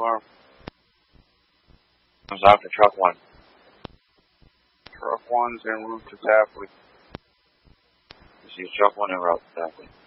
Farm. Comes out to truck 1. Truck 1's en route to Tapley. This is truck 1 en route to Tapley.